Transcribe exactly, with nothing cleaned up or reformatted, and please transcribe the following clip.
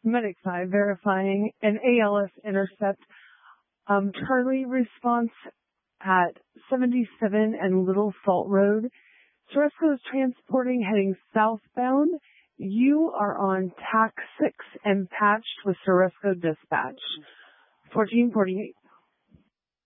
Medic five verifying an A L S intercept. Um, Charlie response at seventy-seven and Little Salt Road. Ceresco is transporting heading southbound. You are on T A C six and patched with Ceresco Dispatch. fourteen forty-eight.